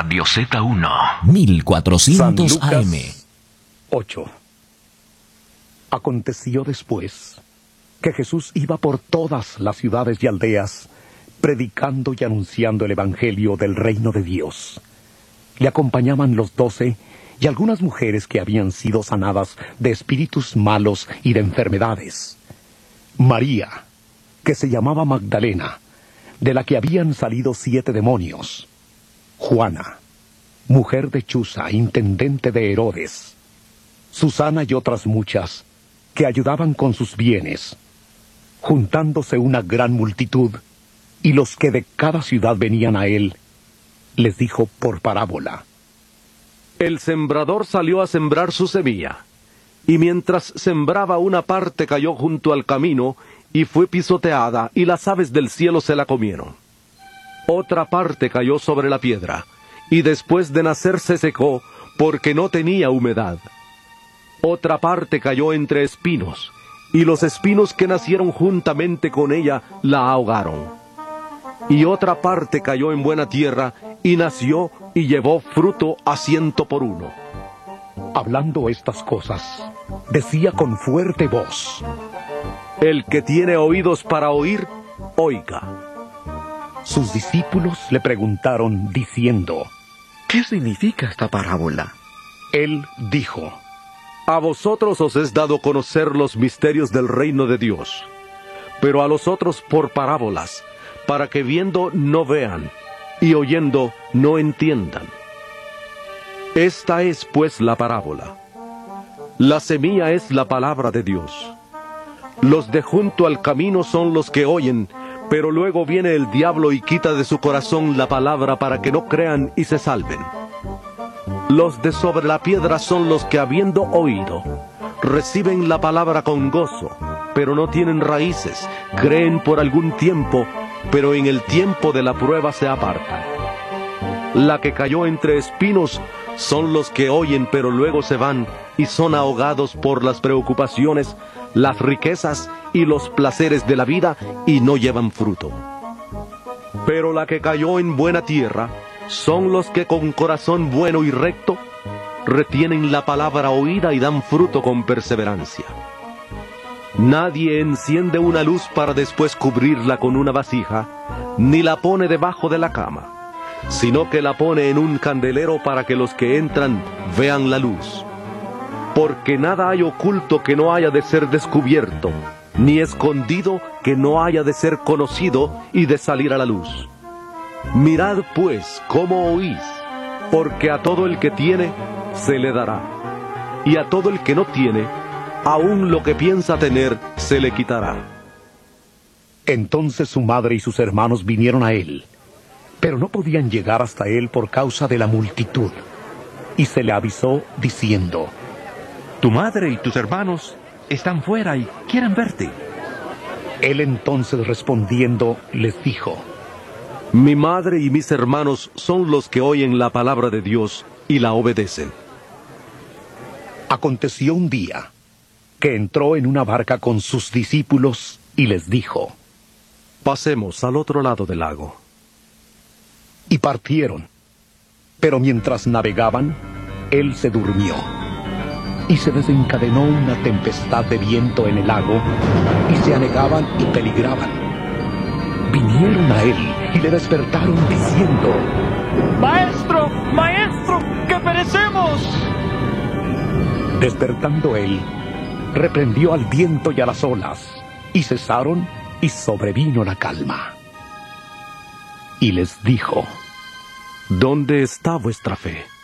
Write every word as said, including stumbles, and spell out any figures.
Radio Z uno. mil cuatrocientos San Lucas A M. ocho. Aconteció después que Jesús iba por todas las ciudades y aldeas, predicando y anunciando el Evangelio del reino de Dios. Le acompañaban los doce y algunas mujeres que habían sido sanadas de espíritus malos y de enfermedades. María, que se llamaba Magdalena, de la que habían salido siete demonios. Juana, mujer de Chuza, intendente de Herodes. Susana y otras muchas, que ayudaban con sus bienes. Juntándose una gran multitud, y los que de cada ciudad venían a él, les dijo por parábola: El sembrador salió a sembrar su semilla, y mientras sembraba, una parte cayó junto al camino, y fue pisoteada, y las aves del cielo se la comieron. Otra parte cayó sobre la piedra, y después de nacer se secó, porque no tenía humedad. Otra parte cayó entre espinos, y los espinos que nacieron juntamente con ella la ahogaron. Y otra parte cayó en buena tierra, y nació y llevó fruto a ciento por uno. Hablando estas cosas, decía con fuerte voz: El que tiene oídos para oír, oiga. Sus discípulos le preguntaron diciendo: ¿Qué significa esta parábola? Él dijo: A vosotros os es dado conocer los misterios del reino de Dios, pero a los otros por parábolas, para que viendo no vean, y oyendo no entiendan. Esta es pues la parábola. La semilla es la palabra de Dios. Los de junto al camino son los que oyen, pero luego viene el diablo y quita de su corazón la palabra para que no crean y se salven. Los de sobre la piedra son los que, habiendo oído, reciben la palabra con gozo, pero no tienen raíces, creen por algún tiempo, pero en el tiempo de la prueba se apartan. La que cayó entre espinos son los que oyen, pero luego se van y son ahogados por las preocupaciones, las riquezas y los placeres de la vida, y no llevan fruto. Pero la que cayó en buena tierra son los que con corazón bueno y recto retienen la palabra oída y dan fruto con perseverancia. Nadie enciende una luz para después cubrirla con una vasija, ni la pone debajo de la cama, sino que la pone en un candelero para que los que entran vean la luz. Porque nada hay oculto que no haya de ser descubierto, ni escondido que no haya de ser conocido y de salir a la luz. Mirad pues cómo oís, porque a todo el que tiene se le dará, y a todo el que no tiene, aun lo que piensa tener se le quitará. Entonces su madre y sus hermanos vinieron a él, pero no podían llegar hasta él por causa de la multitud, y se le avisó diciendo: Tu madre y tus hermanos están fuera y quieren verte. Él entonces respondiendo les dijo: Mi madre y mis hermanos son los que oyen la palabra de Dios y la obedecen. Aconteció un día que entró en una barca con sus discípulos y les dijo: Pasemos al otro lado del lago. Y partieron. Pero mientras navegaban, él se durmió. Y se desencadenó una tempestad de viento en el lago, y se anegaban y peligraban. Vinieron a él y le despertaron diciendo: ¡Maestro! ¡Maestro! ¡Que perecemos! Despertando él, reprendió al viento y a las olas, y cesaron, y sobrevino la calma. Y les dijo: ¿Dónde está vuestra fe?